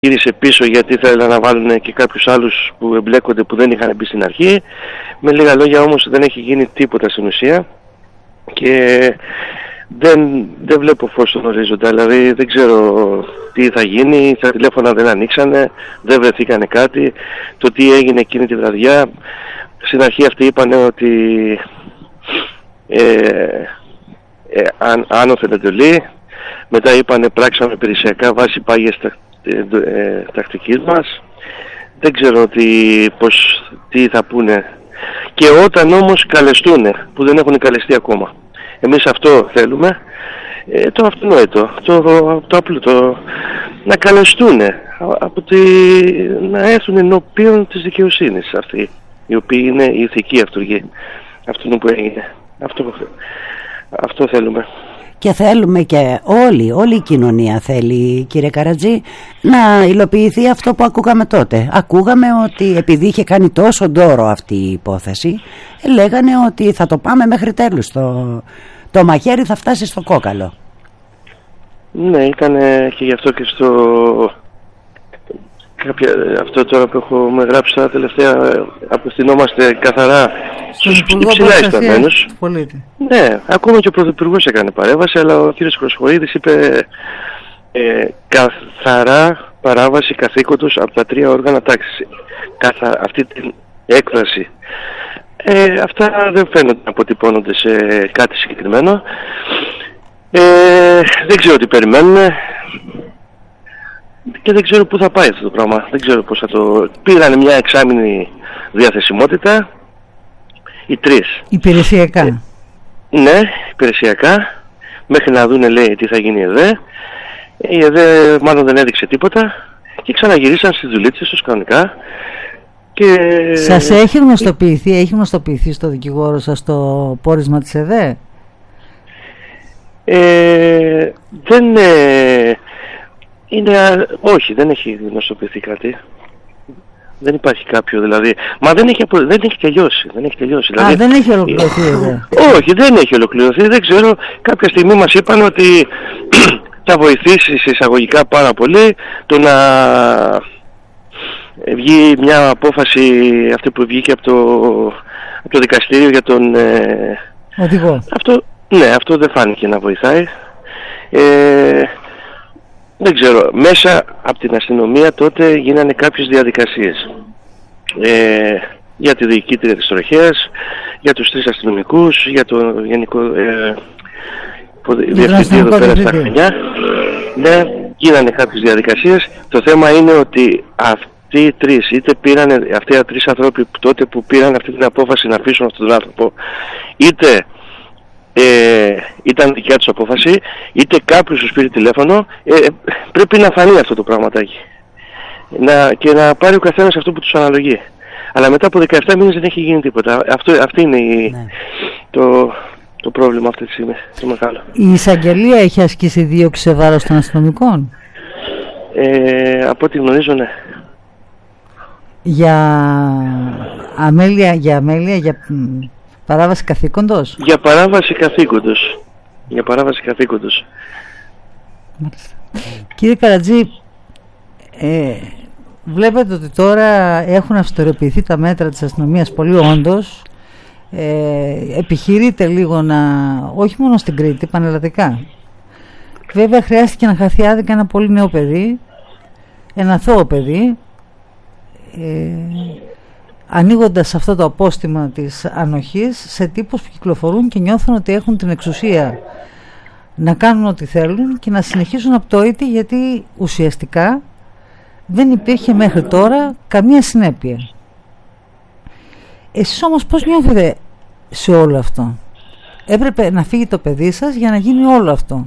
γύρισε πίσω γιατί θέλουν να βάλουν και κάποιους άλλους που εμπλέκονται που δεν είχαν μπει στην αρχή. Με λίγα λόγια όμως δεν έχει γίνει τίποτα στην ουσία και δεν βλέπω φως στον ορίζοντα, δηλαδή δεν ξέρω τι θα γίνει, τα τηλέφωνα δεν ανοίξανε, δεν βρεθήκανε κάτι, το τι έγινε εκείνη τη βραδιά. Στην αρχή αυτοί είπαν ότι άνωθεν εντολή, μετά είπανε πράξαμε υπηρεσιακά βάση πάγιας τακτικής μας. Δεν ξέρω τι θα πούνε. Και όταν όμως καλεστούν, που δεν έχουν καλεστεί ακόμα. Εμείς αυτό θέλουμε, το αυτονόητο, το απλό, να καλεστούν, να έρθουν ενώπιον της δικαιοσύνης αυτοί, οι οποίοι είναι η ηθική αυτούργοι, αυτόν που έγινε. Αυτό θέλουμε. Και θέλουμε και όλη η κοινωνία θέλει, κύριε Καρατζή, να υλοποιηθεί αυτό που ακούγαμε τότε. Ακούγαμε ότι επειδή είχε κάνει τόσο ντόρο αυτή η υπόθεση, λέγανε ότι θα το πάμε μέχρι τέλους, το μαχαίρι θα φτάσει στο κόκαλο. Ναι, ήταν και γι' αυτό και αυτό τώρα που έχουμε γράψει τα τελευταία, απευθυνόμαστε καθαρά στους υψηλά ισταμένους. Ναι, ακόμα και ο Πρωθυπουργός έκανε παρέμβαση, αλλά ο κύριος Χρυσοχοΐδης είπε καθαρά παράβαση καθήκοντος από τα 3 όργανα τάξης. Αυτή την έκφραση. Αυτά δεν φαίνονται να αποτυπώνονται σε κάτι συγκεκριμένο. Δεν ξέρω τι περιμένουν. Και δεν ξέρω πού θα πάει αυτό το πράγμα. Δεν ξέρω πώς θα το... Πήραν μια εξάμηνη διαθεσιμότητα. Οι 3. Υπηρεσιακά. Ναι, υπηρεσιακά. Μέχρι να δούνε, λέει, τι θα γίνει η ΕΔΕ. Η ΕΔΕ μάλλον δεν έδειξε τίποτα. Και ξαναγυρίσαν στις δουλίτσες τους κανονικά. Και... Σας έχει γνωστοποιηθεί στο δικηγόρο σας το πόρισμα της ΕΔΕ? Όχι, δεν έχει γνωστοποιηθεί κάτι. Δεν υπάρχει κάποιο δηλαδή. Μα δεν έχει τελειώσει. Δηλαδή, δεν έχει ολοκληρωθεί εδώ. Όχι, δεν έχει ολοκληρωθεί. Δεν ξέρω. Κάποια στιγμή μας είπαν ότι θα βοηθήσει σε εισαγωγικά πάρα πολύ το να βγει μια απόφαση αυτή που βγήκε από το δικαστήριο για τον οδηγό. Αυτό δεν φάνηκε να βοηθάει. Δεν ξέρω, μέσα από την αστυνομία τότε γίνανε κάποιες διαδικασίες για τη διοικήτρια της τροχέας, για τους 3 αστυνομικούς, για το γενικό διευθυντή εδώ πέρα στα Χανιά. Ναι, γίνανε κάποιες διαδικασίες. Το θέμα είναι ότι αυτοί οι 3, είτε πήραν αυτοί οι 3 άνθρωποι τότε που πήραν αυτή την απόφαση να αφήσουν αυτόν τον άνθρωπο, είτε ήταν δικιά τους απόφαση, είτε κάποιος τους πήρε τηλέφωνο, πρέπει να φανεί αυτό το πραγματάκι και να πάρει ο καθένας αυτό που τους αναλογεί. Αλλά μετά από 17 μήνες δεν έχει γίνει τίποτα. Αυτό είναι το πρόβλημα αυτή τη στιγμή, το μεγάλο. Η εισαγγελία έχει ασκήσει δίωξη σε βάρος των αστυνομικών? Από ό,τι γνωρίζω, ναι. Για αμέλεια, παράβαση καθήκοντος? Για παράβαση καθήκοντος. Κύριε Καρατζή, βλέπετε ότι τώρα έχουν αυστηροποιηθεί τα μέτρα της αστυνομίας πολύ όντως. Επιχειρείται λίγο όχι μόνο στην Κρήτη, πανελλαδικά. Βέβαια χρειάστηκε να χαθεί άδικα ένα πολύ νέο παιδί, ένα αθώο παιδί, ανοίγοντας αυτό το απόστημα της ανοχής σε τύπους που κυκλοφορούν και νιώθουν ότι έχουν την εξουσία να κάνουν ό,τι θέλουν και να συνεχίσουν απτόητοι, γιατί ουσιαστικά δεν υπήρχε μέχρι τώρα καμία συνέπεια. Εσείς όμως πώς νιώθετε σε όλο αυτό? Έπρεπε να φύγει το παιδί σας για να γίνει όλο αυτό.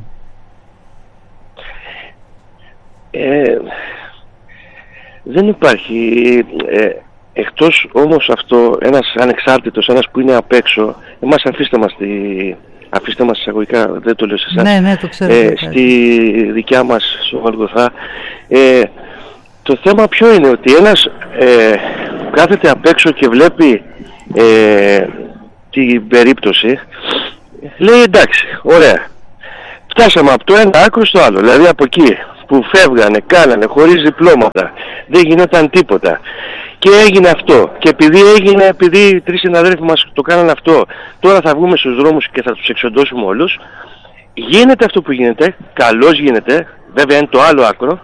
Δεν υπάρχει... Εκτός όμως αυτό, ένας ανεξάρτητος, ένας που είναι απ' έξω, εμάς αφήστε μας εισαγωγικά, δεν το λέω σε εσάς, ναι, το ξέρω, στη δικιά μας στο Γολγοθά. Το θέμα ποιο είναι, ότι ένας που κάθεται απ' έξω και βλέπει την περίπτωση, λέει εντάξει, ωραία, φτάσαμε από το ένα άκρο στο άλλο, δηλαδή από εκεί που φεύγανε, κάνανε χωρίς διπλώματα, δεν γινόταν τίποτα. Και έγινε αυτό. Και επειδή 3 συναδέλφοι μας το κάνανε αυτό, τώρα θα βγούμε στους δρόμους και θα τους εξοντώσουμε όλους. Γίνεται αυτό που γίνεται, καλώς γίνεται, βέβαια είναι το άλλο άκρο.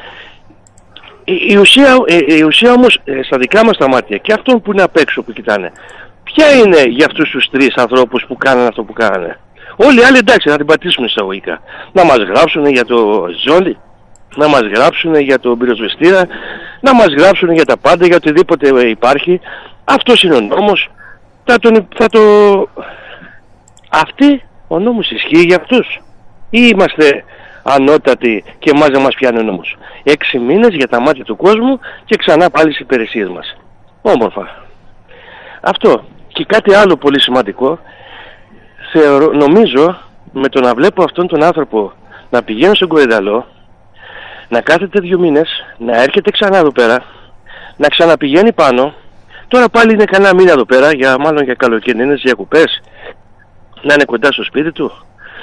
Η ουσία όμως στα δικά μας τα μάτια και αυτών που είναι απ' έξω που κοιτάνε, ποια είναι για αυτούς τους 3 ανθρώπους που κάνανε αυτό που κάνανε? Όλοι οι άλλοι εντάξει θα την πατήσουν εισαγωγικά. Να μας γράψουν για το ζόλι, να μας γράψουν για το πυροσβεστήρα, να μας γράψουν για τα πάντα, για οτιδήποτε υπάρχει. Αυτός είναι ο νόμος. Αυτοί ο νόμος ισχύει για αυτούς? Ή είμαστε ανώτατοι και εμάς δεν μας πιάνει ο νόμος? 6 μήνες για τα μάτια του κόσμου και ξανά πάλι στις υπηρεσίες μας. Όμορφα. Αυτό. Και κάτι άλλο πολύ σημαντικό. Νομίζω με το να βλέπω αυτόν τον άνθρωπο να πηγαίνει στον Κορυδαλό, να κάθεται 2 μήνες, να έρχεται ξανά εδώ πέρα, να ξαναπηγαίνει πάνω, τώρα πάλι είναι κανένα μήνα εδώ πέρα, μάλλον για καλοκαιρινές διακοπές, να είναι κοντά στο σπίτι του.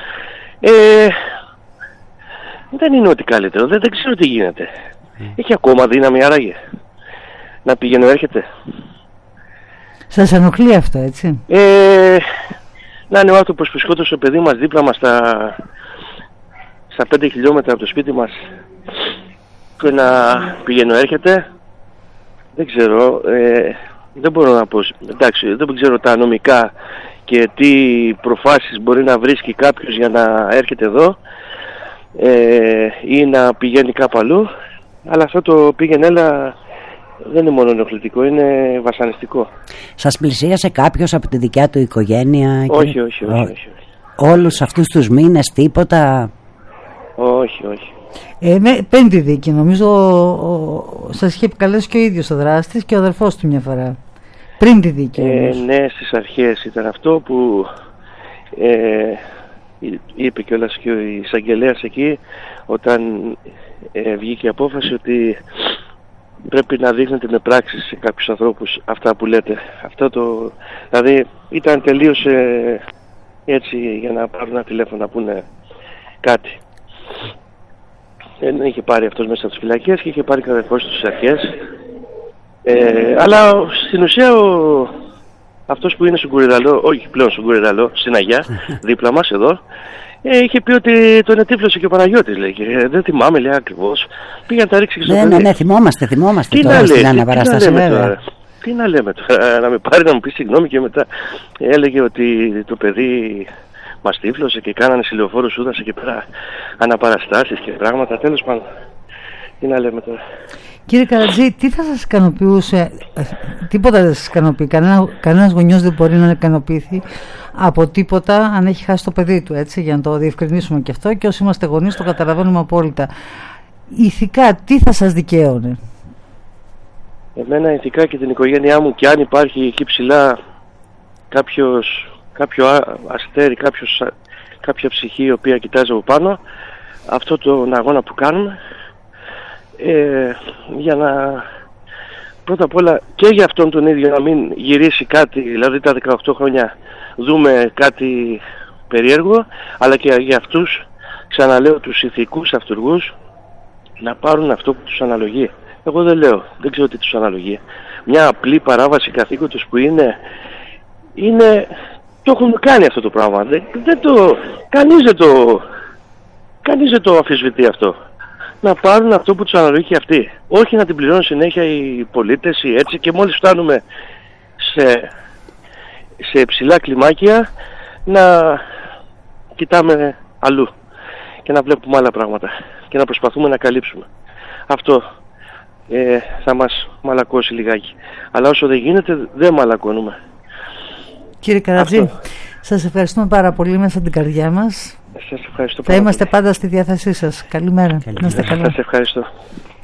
Δεν είναι ότι καλύτερο, δεν ξέρω τι γίνεται. Έχει ακόμα δύναμη άραγε να πηγαίνει, έρχεται? Σας ενοχλεί αυτό, έτσι? Να είναι ο άνθρωπος που σκότωσε το παιδί μας δίπλα μας στα 5 χιλιόμετρα από το σπίτι μας και να πηγαίνει, έρχεται. Δεν ξέρω, δεν μπορώ να πω, εντάξει, δεν ξέρω τα νομικά και τι προφάσεις μπορεί να βρίσκει κάποιος για να έρχεται εδώ ή να πηγαίνει κάπου αλλού, αλλά αυτό το πήγαινε έλα δεν είναι μόνο ενοχλητικό, είναι βασανιστικό. Σας πλησίασε κάποιος από τη δικιά του οικογένεια? Όχι. Όλους αυτούς τους μήνες τίποτα? Όχι. Με 5η δίκη νομίζω σας είχε επικαλέσει και ο ίδιος ο δράστης και ο αδερφός του μια φορά. Πριν τη δίκη. Ναι, στις αρχές ήταν αυτό που είπε κιόλας και ο εισαγγελέας εκεί όταν βγήκε η απόφαση ότι πρέπει να δείχνετε με πράξεις σε κάποιους ανθρώπους αυτά που λέτε. Δηλαδή ήταν τελείως έτσι για να πάρουν ένα τηλέφωνο να πούνε κάτι. Είχε πάρει αυτός μέσα από τις φυλακές και είχε πάρει καταρχώς στις αρχές. Αλλά στην ουσία αυτός που είναι στον Κορυδαλό, όχι πλέον στον Κορυδαλό, στην Αγιά, δίπλα μας εδώ, είχε πει ότι τον ετύφλωσε και ο Παναγιώτης, λέει, και δεν θυμάμαι, λέει, ακριβώς. Πήγα να τα ρίξει και στο παιδί. Ναι, θυμόμαστε τώρα στην αναπαράσταση, βέβαια. Τι να λέμε τώρα, να με πάρει να μου πει συγγνώμη και μετά έλεγε ότι το παιδί μας τύφλωσε και κάνανε συλλεοφόρο σούδασε και πέρα αναπαραστάσεις και πράγματα, τέλος πάντων. Τι να λέμε τώρα. Κύριε Καρατζή, τι θα σας ικανοποιούσε? Τίποτα δεν σας ικανοποιεί. Κανένας γονιός δεν μπορεί να ικανοποιηθεί από τίποτα αν έχει χάσει το παιδί του, έτσι, για να το διευκρινίσουμε και αυτό, και όσοι είμαστε γονείς το καταλαβαίνουμε απόλυτα. Ηθικά τι θα σας δικαίωνε? Εμένα ηθικά και την οικογένειά μου, και αν υπάρχει εκεί ψηλά κάποιο αστέρι, κάποια ψυχή η οποία κοιτάζει από πάνω, αυτό τον αγώνα που κάνουμε, για να πρώτα απ' όλα και για αυτόν τον ίδιο να μην γυρίσει κάτι, δηλαδή τα 18 χρόνια δούμε κάτι περίεργο, αλλά και για αυτούς, ξαναλέω, τους ηθικούς αυτουργούς να πάρουν αυτό που τους αναλογεί. Εγώ δεν ξέρω τι τους αναλογεί. Μια απλή παράβαση καθήκοντος που είναι το έχουν κάνει αυτό το πράγμα. Κανείς δεν το αμφισβητεί αυτό. Να πάρουν αυτό που τους αναλογεί και αυτοί. Όχι να την πληρώνουν συνέχεια οι πολίτες ή έτσι, και μόλις φτάνουμε σε ψηλά κλιμάκια να κοιτάμε αλλού και να βλέπουμε άλλα πράγματα και να προσπαθούμε να καλύψουμε. Αυτό θα μας μαλακώσει λιγάκι. Αλλά όσο δεν γίνεται δεν μαλακώνουμε. Κύριε Καρατζή, σας ευχαριστούμε πάρα πολύ μέσα από την καρδιά μας. Σας ευχαριστώ πάρα πολύ. Θα είμαστε πάντα στη διάθεσή σας. Καλημέρα. Να είστε καλά. Σας ευχαριστώ.